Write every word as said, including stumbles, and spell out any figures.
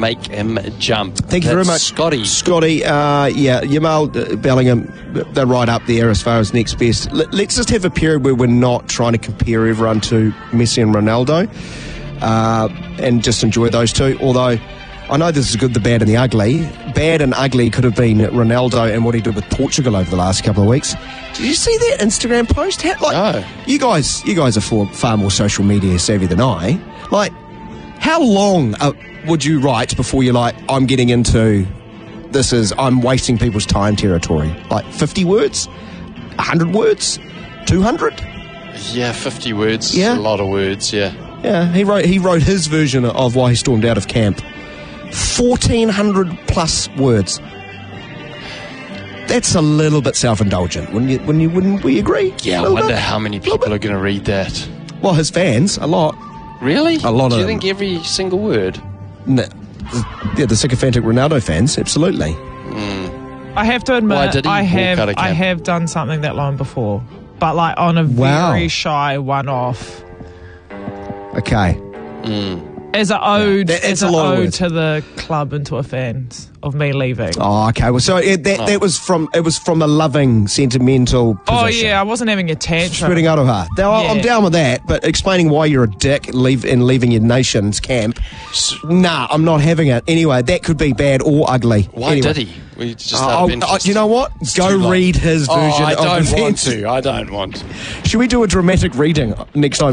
make him jump. Thank you very much, Scotty. Scotty, uh, yeah, Jamal uh, Bellingham, they're right up there as far as next best. L- let's just have a period where we're not trying to compare everyone to Messi and Ronaldo, uh, and just enjoy those two. Although I know this is good, the bad and the ugly. Bad and ugly could have been Ronaldo and what he did with Portugal over the last couple of weeks. Did you see that Instagram post? How, like, No. You guys, you guys are for, far more social media savvy than I. Like, how long uh, would you write before you're like, I'm getting into this is, I'm wasting people's time territory? Like fifty words? one hundred words? two hundred? Yeah, fifty words. Yeah. A lot of words, yeah. Yeah, he wrote he wrote his version of why he stormed out of camp. fourteen hundred plus words. That's a little bit self-indulgent, wouldn't you? Wouldn't you? Wouldn't we agree? Yeah, I wonder how many people are going to read that. Well, his fans, a lot. Really? A lot Do of you them. think every single word? No, yeah, the sycophantic Ronaldo fans, absolutely. I have to Why admit, did he I walk have out of I camp? have done something that long before, but like on a Wow. very shy one-off, Okay. as an ode, That- as it's a an lot of ode words. to the club and to a fans of me leaving. Oh, okay. Well, so it, that that was from it was from a loving, sentimental Oh position. yeah, I wasn't having a tantrum. Spreading out of her. Now, I'm Yeah. down with that, but explaining why you're a dick leave, and leaving your nation's camp, nah, I'm not having it. Anyway, that could be bad or ugly. Why Anyway. did he? We just Oh, out of oh, interest. you know what? It's Go too long. read his Oh, version I of don't want events. to. I don't want to. Should we do a dramatic reading next time?